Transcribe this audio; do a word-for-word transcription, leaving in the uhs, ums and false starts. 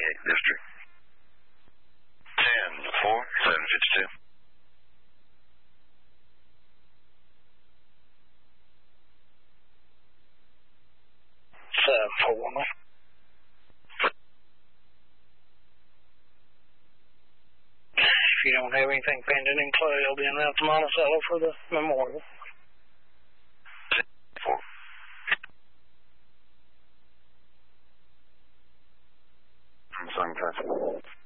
twenty-eight District. ten four, seven fifty-two. seven four one one. If you don't have anything pending in Clay, I'll be in out to Monticello for the memorial. four. Same time.